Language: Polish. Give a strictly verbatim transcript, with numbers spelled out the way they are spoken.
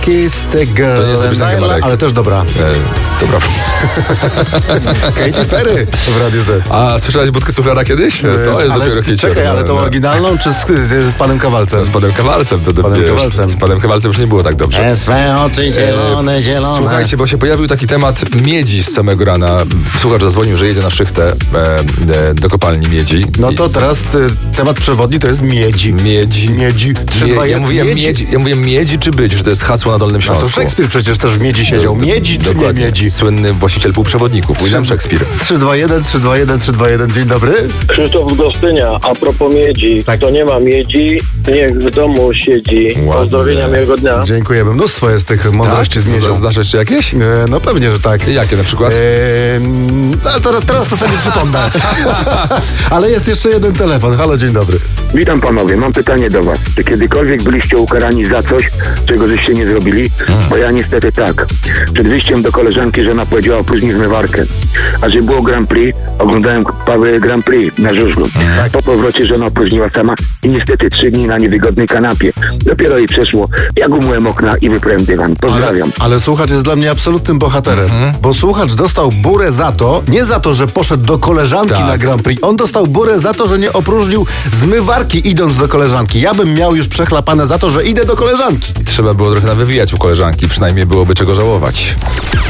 Kiss the girl. To nie jest napisane, Marek. Ale też dobra. E, dobra. Katy Perry w Radiu Z. A słyszałeś Budkę Suflera kiedyś? To jest ale, dopiero hit. Czekaj, ale tą no. oryginalną czy z, z, z panem Kawalcem? Z panem Kawalcem. To, to, panem wiesz, Kawalcem. Z panem Kawalcem już nie było tak dobrze. E, twoje oczy zielone, e, zielone. Słuchajcie, bo się pojawił taki temat miedzi z samego rana. Słuchacz zadzwonił, że jedzie na szychtę e, e, do kopalni miedzi. No to teraz y, temat przewodni to jest miedzi. Miedzi. Miedzi. trzy, Mie, dwa, ja, jeden, mówiłem miedzi. miedzi. Ja mówię miedzi czy być, że to jest hasło na Dolnym A Śląsku. to Szekspir przecież też w miedzi siedział. Do- Miedzi czy nie dokładnie. miedzi? Słynny właściciel półprzewodników, William Shakespeare. trzy, dwa, jeden, trzy, dwa, jeden, trzy, dwa, jeden. Dzień dobry. Krzysztof z Gostynia, a propos miedzi, Tak. to nie ma miedzi, niech w domu siedzi. Ładnie. Pozdrowienia, miłego dnia. Dziękujemy. Mnóstwo jest tych mądrości Tak? z miedzią. Zda- Znasz jeszcze jakieś? E, no pewnie, że tak. Jakie na przykład? Ehm, no, teraz, teraz to sobie przypomnę. Ale jest jeszcze jeden telefon. Halo, dzień dobry. Witam panowie, mam pytanie do was. Czy kiedykolwiek byliście ukarani za coś, czego żeście nie zrobili? Bo ja niestety tak. Przed wyjściem do koleżanki żona powiedziała opróżnij zmywarkę. A że było Grand Prix, oglądałem Paweł Grand Prix na żużlu. Po powrocie żona opróżniła sama i niestety trzy dni na niewygodnej kanapie. Dopiero jej przeszło. Jak umyłem okna i wyprałem dywan. Pozdrawiam. Ale, ale słuchacz jest dla mnie absolutnym bohaterem. Bo słuchacz dostał burę za to, nie za to, że poszedł do koleżanki Tak. na Grand Prix. On dostał burę za to, że nie opróżnił zmywarki idąc do koleżanki. Ja bym miał już przechlapane za to, że idę do koleżanki. Trzeba było trochę nawywijać u koleżanki, przynajmniej byłoby czego żałować.